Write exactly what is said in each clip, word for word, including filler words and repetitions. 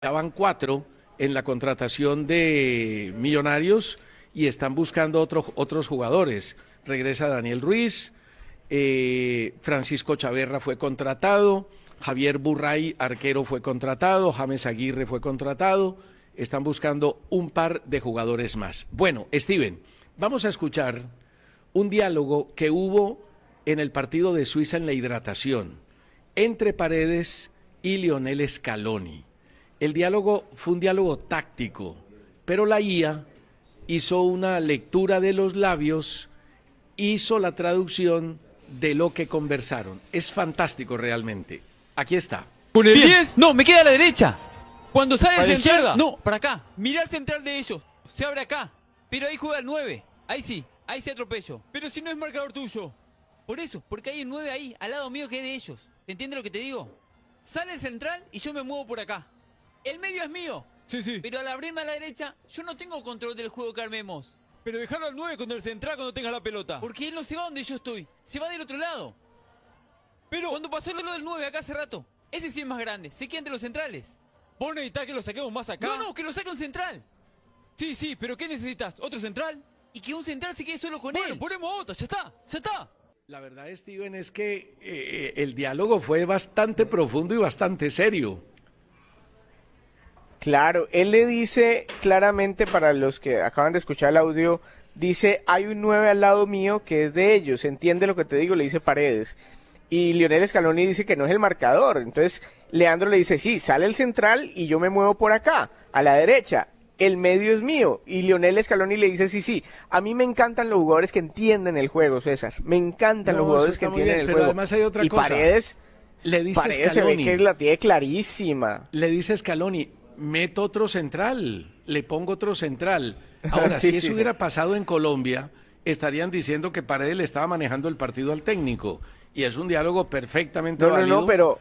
Ya van cuatro en la contratación de Millonarios y están buscando otro, otros jugadores. Regresa Daniel Ruiz, eh, Francisco Chaverra fue contratado, Javier Burray, arquero, fue contratado, James Aguirre fue contratado. Están buscando un par de jugadores más. Bueno, Steven, vamos a escuchar un diálogo que hubo en el partido de Suiza en la hidratación entre Paredes y Lionel Scaloni. El diálogo fue un diálogo táctico, pero la I A hizo una lectura de los labios, hizo la traducción de lo que conversaron. Es fantástico realmente. Aquí está. ¿Con el diez? No, me queda a la derecha. Cuando sale el ¿Para la central, izquierda? no, para acá. Mira el central de ellos. Se abre acá. Pero ahí juega el nueve. Ahí sí, ahí se atropello. Pero si no es marcador tuyo. Por eso, porque hay un nueve ahí, al lado mío, que es de ellos. ¿Te entiendes lo que te digo? Sale el central y yo me muevo por acá. El medio es mío. Sí, sí. Pero al abrirme a la derecha, yo no tengo control del juego que armemos. Pero dejarlo al nueve contra el central cuando tengas la pelota. Porque él no se va donde yo estoy. Se va del otro lado. Pero Cuando pasó el lado del nueve acá hace rato, ese sí es más grande. Se queda entre los centrales. vos necesitas que lo saquemos más acá. No, no, que lo saque un central. Sí, sí, pero ¿qué necesitas? ¿Otro central? Y que un central se quede solo con Bueno, él. ponemos otro, ya está, ya está. La verdad, Steven, es que eh, el diálogo fue bastante profundo y bastante serio. Claro, él le dice claramente, para los que acaban de escuchar el audio, dice, hay un nueve al lado mío que es de ellos, ¿entiende lo que te digo? Le dice Paredes. Y Lionel Scaloni dice que no es el marcador. Entonces, Leandro le dice, sí, sale el central y yo me muevo por acá, a la derecha. El medio es mío. Y Lionel Scaloni le dice, sí, sí, a mí me encantan los jugadores que entienden el juego, César. Me encantan No, los jugadores eso que está muy entienden bien, el pero juego. además hay otra y cosa. Paredes, Le dice Paredes se ve Scaloni, que la tiene clarísima. le dice Scaloni, meto otro central, le pongo otro central. Ahora, Sí, si sí, eso sí. hubiera pasado en Colombia, estarían diciendo que Paredes le estaba manejando el partido al técnico. Y es un diálogo perfectamente No, no, válido. no, pero...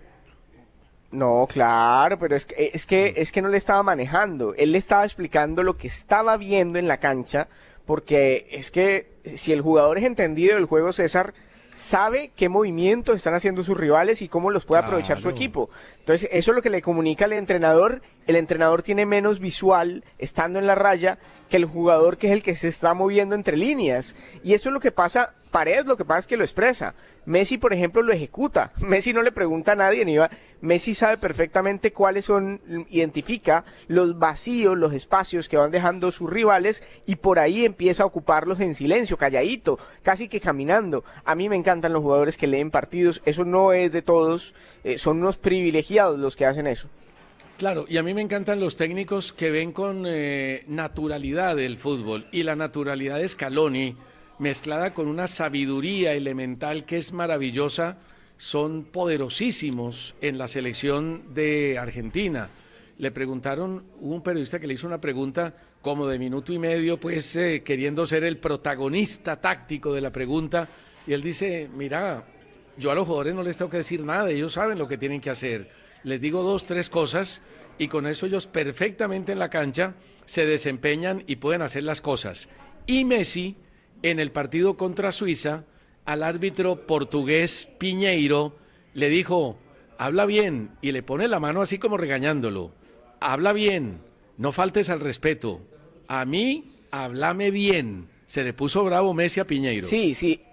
No, claro, pero es que, es que es que no le estaba manejando. Él le estaba explicando lo que estaba viendo en la cancha, porque es que si el jugador es entendido del juego, César, sabe qué movimientos están haciendo sus rivales y cómo los puede aprovechar su Claro. equipo. Entonces, eso es lo que le comunica al entrenador. El entrenador tiene menos visual estando en la raya que el jugador, que es el que se está moviendo entre líneas. Y eso es lo que pasa. Paredes lo que pasa es que lo expresa. Messi, por ejemplo, lo ejecuta. Messi no le pregunta a nadie, ni va. Messi sabe perfectamente cuáles son, identifica los vacíos, los espacios que van dejando sus rivales y por ahí empieza a ocuparlos en silencio, calladito, casi que caminando. A mí me encantan los jugadores que leen partidos, eso no es de todos, eh, son unos privilegiados los que hacen eso. Claro, y a mí me encantan los técnicos que ven con eh, naturalidad el fútbol. Y la naturalidad de Scaloni, mezclada con una sabiduría elemental que es maravillosa, son poderosísimos en la selección de Argentina. Le preguntaron, hubo un periodista que le hizo una pregunta como de minuto y medio, pues eh, queriendo ser el protagonista táctico de la pregunta, y él dice, mira, yo a los jugadores no les tengo que decir nada, ellos saben lo que tienen que hacer. Les digo dos, tres cosas, y con eso ellos perfectamente en la cancha se desempeñan y pueden hacer las cosas. Y Messi, en el partido contra Suiza, al árbitro portugués Piñeiro le dijo, habla bien, y le pone la mano así como regañándolo, habla bien, no faltes al respeto, a mí, háblame bien. Se le puso bravo Messi a Piñeiro. Sí, sí.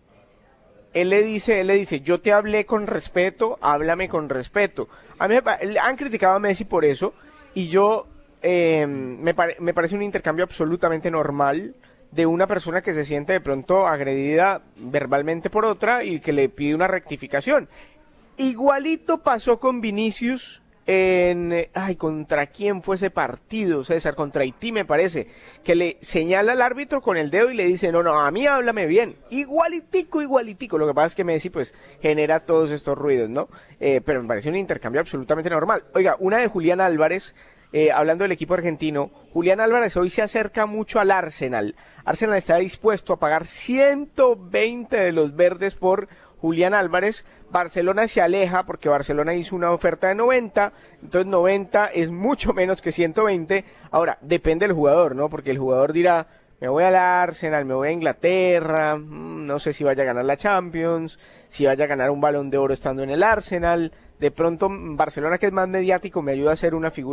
Él le dice, él le dice, yo te hablé con respeto, háblame con respeto. A mí me pa- han criticado a Messi por eso, y yo eh, me, pare- me parece un intercambio absolutamente normal de una persona que se siente de pronto agredida verbalmente por otra y que le pide una rectificación. Igualito pasó con Vinicius en, eh, ay, ¿contra quién fue ese partido, César? Contra Haití, me parece, que le señala al árbitro con el dedo y le dice, no, no, a mí háblame bien. Igualitico, igualitico. Lo que pasa es que Messi, pues, genera todos estos ruidos, ¿no? Eh, pero me parece un intercambio absolutamente normal. Oiga, una de Julián Álvarez, eh, hablando del equipo argentino, Julián Álvarez hoy se acerca mucho al Arsenal. Arsenal está dispuesto a pagar ciento veinte de los verdes por Julián Álvarez. Barcelona se aleja porque Barcelona hizo una oferta de noventa, entonces noventa es mucho menos que ciento veinte. Ahora, depende del jugador, ¿no? Porque el jugador dirá, me voy al Arsenal, me voy a Inglaterra, no sé si vaya a ganar la Champions, si vaya a ganar un Balón de Oro estando en el Arsenal. De pronto Barcelona, que es más mediático, me ayuda a ser una figura